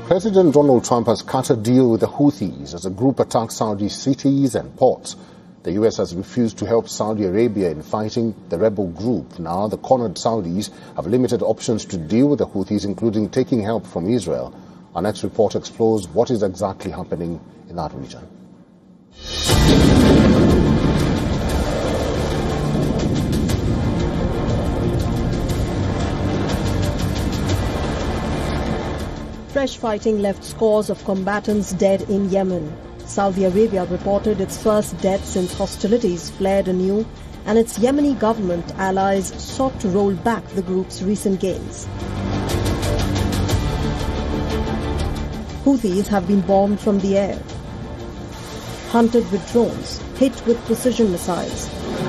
President Donald Trump has cut a deal with the Houthis as a group attacks Saudi cities and ports. The U.S. has refused to help Saudi Arabia in fighting the rebel group. Now, the cornered Saudis have limited options to deal with the Houthis, including taking help from Israel. Our next report explores what is exactly happening in that region. Fresh fighting left scores of combatants dead in Yemen. Saudi Arabia reported its first death since hostilities flared anew, and its Yemeni government allies sought to roll back the group's recent gains. Houthis have been bombed from the air, hunted with drones, hit with precision missiles,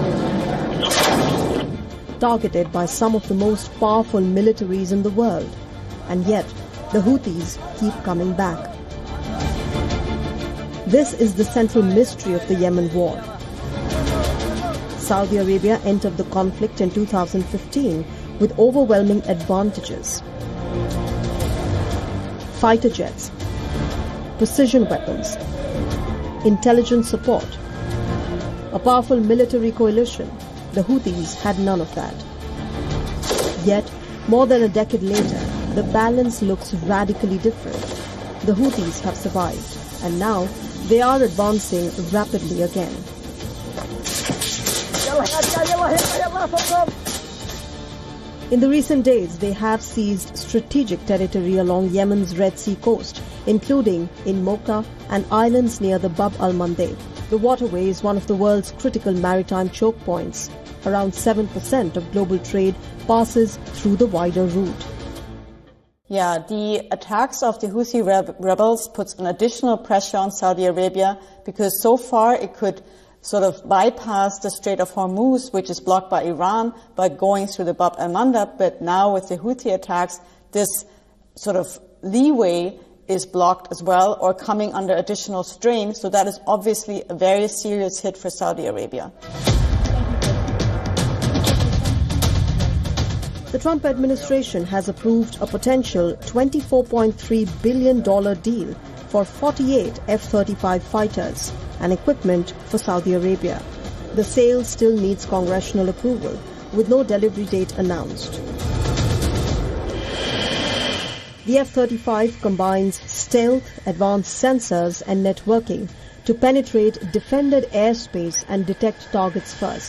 targeted by some of the most powerful militaries in the world, and yet the Houthis keep coming back. This is the central mystery of the Yemen war. Saudi Arabia entered the conflict in 2015 with overwhelming advantages: fighter jets, precision weapons, intelligence support, a powerful military coalition. The Houthis had none of that. Yet, more than a decade later, the balance looks radically different. The Houthis have survived, and now they are advancing rapidly again. In the recent days, they have seized strategic territory along Yemen's Red Sea coast, including in Mocha and islands near the Bab al-Mandeb. The waterway is one of the world's critical maritime choke points. Around 7% of global trade passes through the wider route. Yeah, the attacks of the Houthi rebels puts an additional pressure on Saudi Arabia, because so far it could sort of bypass the Strait of Hormuz, which is blocked by Iran, by going through the Bab al-Mandeb. But now with the Houthi attacks, this sort of leeway is blocked as well, or coming under additional strain. So that is obviously a very serious hit for Saudi Arabia. The Trump administration has approved a potential $24.3 billion deal for 48 F-35 fighters and equipment for Saudi Arabia. The sale still needs congressional approval, with no delivery date announced. The F-35 combines stealth, advanced sensors and networking to penetrate defended airspace and detect targets first.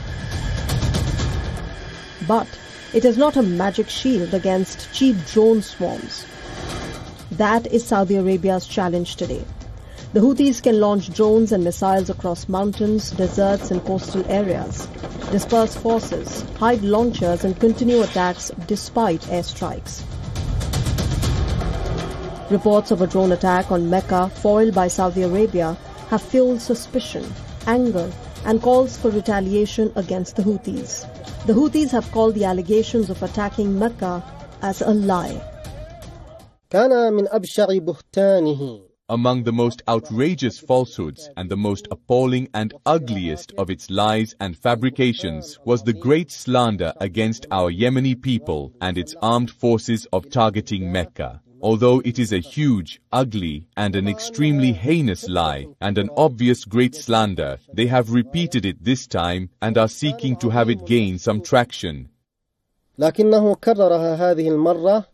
But it is not a magic shield against cheap drone swarms. That is Saudi Arabia's challenge today. The Houthis can launch drones and missiles across mountains, deserts and coastal areas, disperse forces, hide launchers and continue attacks despite airstrikes. Reports of a drone attack on Mecca, foiled by Saudi Arabia, have fueled suspicion, anger and calls for retaliation against the Houthis. The Houthis have called the allegations of attacking Mecca as a lie. Among the most outrageous falsehoods and the most appalling and ugliest of its lies and fabrications was the great slander against our Yemeni people and its armed forces of targeting Mecca. Although it is a huge, ugly, and an extremely heinous lie, and an obvious great slander, they have repeated it this time and are seeking to have it gain some traction. لكنه كررها هذه المرة